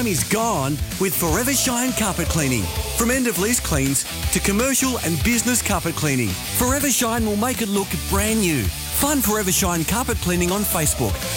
is gone with Forever Shine Carpet Cleaning. From end-of-lease cleans to commercial and business carpet cleaning, Forever Shine will make it look brand new. Find Forever Shine Carpet Cleaning on Facebook